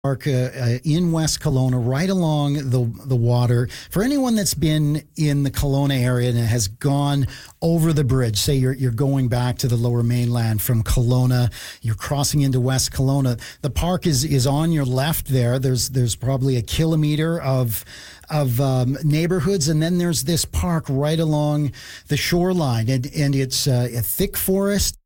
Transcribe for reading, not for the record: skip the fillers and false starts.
Park in West Kelowna, right along the water. For anyone that's been in the Kelowna area and has gone over the bridge, say you're going back to the Lower Mainland from Kelowna, you're crossing into West Kelowna. The park is on your left there. There's probably a kilometer of neighborhoods, and then there's this park right along the shoreline, and it's a thick forest.